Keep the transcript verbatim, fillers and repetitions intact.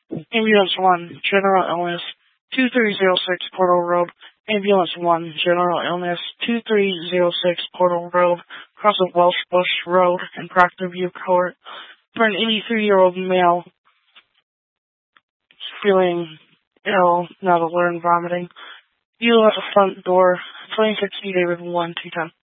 Ambulance one, general illness, two three zero six Portal Road. Ambulance one, general illness, two three zero six Portal Road, across of Welsh Bush Road in Proctor View Court, for an eighty-three-year-old male feeling ill, not alert and vomiting. You at the front door, twenty sixty David one, two ten.